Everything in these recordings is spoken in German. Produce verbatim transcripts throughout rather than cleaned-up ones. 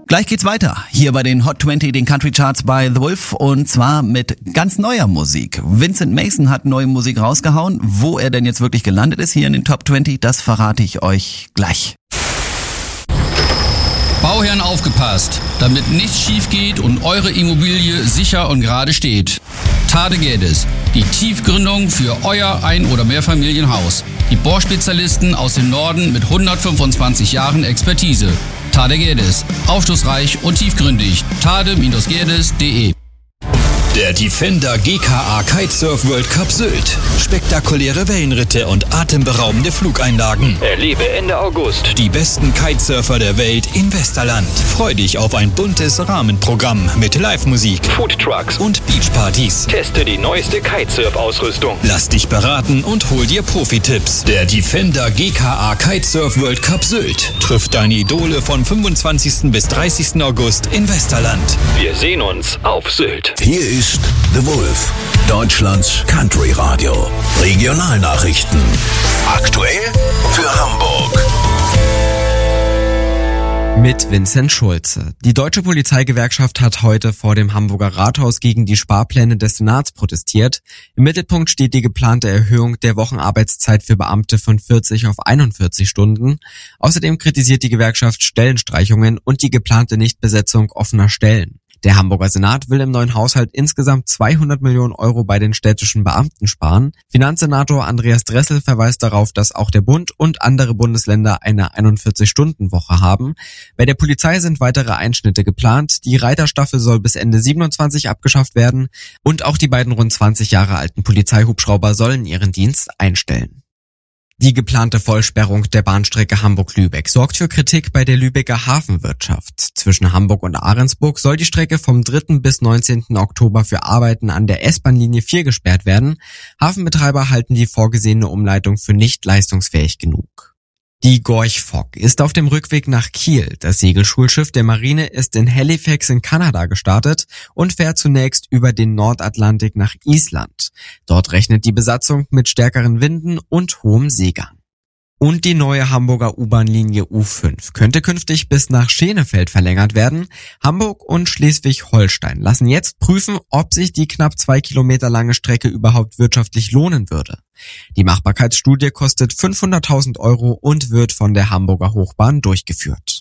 Gleich geht's weiter, hier bei den Hot zwanzig, den Country Charts bei The Wolf, und zwar mit ganz neuer Musik. Vincent Mason hat neue Musik rausgehauen. Wo er denn jetzt wirklich gelandet ist hier in den Top zwanzig, das verrate ich euch gleich. Bauherren aufgepasst, damit nichts schief geht und eure Immobilie sicher und gerade steht. Tade Geddes, die Tiefgründung für euer Ein- oder Mehrfamilienhaus. Die Bohrspezialisten aus dem Norden mit hundertfünfundzwanzig Jahren Expertise. Tade Geddes, aufschlussreich und tiefgründig. tade Bindestrich geddes punkt de. Der Defender G K A Kitesurf World Cup Sylt. Spektakuläre Wellenritte und atemberaubende Flugeinlagen. Erlebe Ende August die besten Kitesurfer der Welt in Westerland. Freu dich auf ein buntes Rahmenprogramm mit Live-Musik, Foodtrucks und Beachpartys. Teste die neueste Kitesurf-Ausrüstung. Lass dich beraten und hol dir Profi-Tipps. Der Defender G K A Kitesurf World Cup Sylt trifft deine Idole von fünfundzwanzigsten bis dreißigsten August in Westerland. Wir sehen uns auf Sylt. Hier ist The Wolf, Deutschlands Country Radio. Regionalnachrichten. Aktuell für Hamburg. Mit Vincent Schulze. Die Deutsche Polizeigewerkschaft hat heute vor dem Hamburger Rathaus gegen die Sparpläne des Senats protestiert. Im Mittelpunkt steht die geplante Erhöhung der Wochenarbeitszeit für Beamte von vierzig auf einundvierzig Stunden. Außerdem kritisiert die Gewerkschaft Stellenstreichungen und die geplante Nichtbesetzung offener Stellen. Der Hamburger Senat will im neuen Haushalt insgesamt zweihundert Millionen Euro bei den städtischen Beamten sparen. Finanzsenator Andreas Dressel verweist darauf, dass auch der Bund und andere Bundesländer eine einundvierzig-Stunden-Woche haben. Bei der Polizei sind weitere Einschnitte geplant. Die Reiterstaffel soll bis Ende siebenundzwanzig abgeschafft werden und auch die beiden rund zwanzig Jahre alten Polizeihubschrauber sollen ihren Dienst einstellen. Die geplante Vollsperrung der Bahnstrecke Hamburg-Lübeck sorgt für Kritik bei der Lübecker Hafenwirtschaft. Zwischen Hamburg und Ahrensburg soll die Strecke vom dritten bis neunzehnten Oktober für Arbeiten an der S-Bahn-Linie vier gesperrt werden. Hafenbetreiber halten die vorgesehene Umleitung für nicht leistungsfähig genug. Die Gorch Fock ist auf dem Rückweg nach Kiel. Das Segelschulschiff der Marine ist in Halifax in Kanada gestartet und fährt zunächst über den Nordatlantik nach Island. Dort rechnet die Besatzung mit stärkeren Winden und hohem Seegang. Und die neue Hamburger U-Bahn-Linie U fünf könnte künftig bis nach Schenefeld verlängert werden. Hamburg und Schleswig-Holstein lassen jetzt prüfen, ob sich die knapp zwei Kilometer lange Strecke überhaupt wirtschaftlich lohnen würde. Die Machbarkeitsstudie kostet fünfhunderttausend Euro und wird von der Hamburger Hochbahn durchgeführt.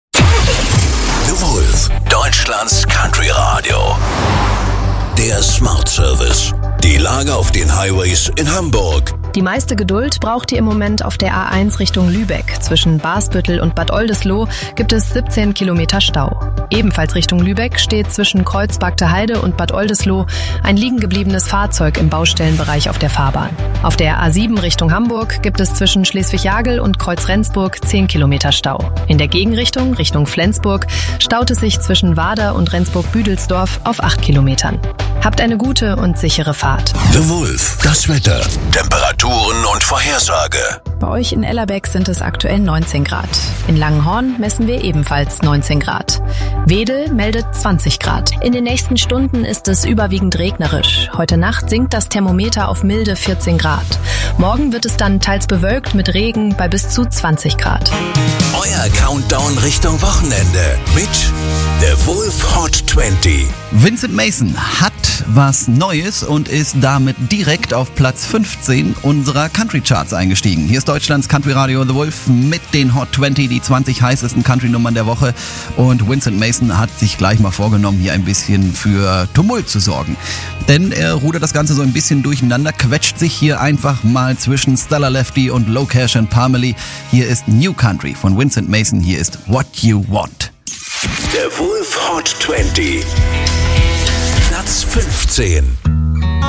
The Wolf, Deutschlands Country Radio. Der Smart Service. Die Lage auf den Highways in Hamburg. Die meiste Geduld braucht ihr im Moment auf der A eins Richtung Lübeck. Zwischen Basbüttel und Bad Oldesloe gibt es siebzehn Kilometer Stau. Ebenfalls Richtung Lübeck steht zwischen Kreuzbagte Heide und Bad Oldesloe ein liegen gebliebenes Fahrzeug im Baustellenbereich auf der Fahrbahn. Auf der A sieben Richtung Hamburg gibt es zwischen Schleswig-Jagel und Kreuz-Rendsburg zehn Kilometer Stau. In der Gegenrichtung, Richtung Flensburg, staut es sich zwischen Wader und Rendsburg-Büdelsdorf auf acht Kilometern. Habt eine gute und sichere Fahrt. The Wolf, das Wetter, Temperaturen und Vorhersage. Bei euch in Ellerbeck sind es aktuell neunzehn Grad. In Langenhorn messen wir ebenfalls neunzehn Grad. Wedel meldet zwanzig Grad. In den nächsten Stunden ist es überwiegend regnerisch. Heute Nacht sinkt das Thermometer auf milde vierzehn Grad. Morgen wird es dann teils bewölkt mit Regen bei bis zu zwanzig Grad. Euer Countdown Richtung Wochenende mit The Wolf Hot zwanzig. Vincent Mason hat was Neues und ist damit direkt auf Platz fünfzehn unserer Country Charts eingestiegen. Hier ist Deutschlands Country Radio The Wolf mit den Hot zwanzig, die zwanzig heißesten Country-Nummern der Woche. Und Vincent Mason hat sich gleich mal vorgenommen, hier ein bisschen für Tumult zu sorgen. Denn er rudert das Ganze so ein bisschen durcheinander, quetscht sich hier einfach mal zwischen Stella Lefty und Low Cash and Parmalee. Hier ist New Country von Vincent Mason, hier ist What You Want. The Wolf Hot zwanzig. Platz fünfzehn.